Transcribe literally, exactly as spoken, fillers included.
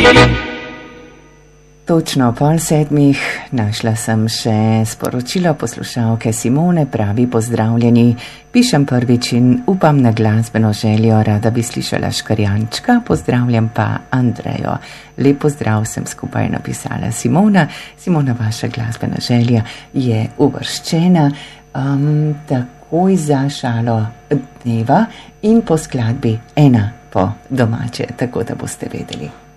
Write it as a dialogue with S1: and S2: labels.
S1: Točno pol sedmih našla sem še sporočilo poslušalke Simone, pravi: pozdravljeni, pišem prvič in upam na glasbeno željo, rada bi slišala Škrjančka, pozdravljam pa Andrejo. Lep pozdrav, sem skupaj napisala Simona. Simona, vaša glasbena želja je uvrščena um, takoj za šalo dneva in po skladbi Ena po domače, tako da boste vedeli.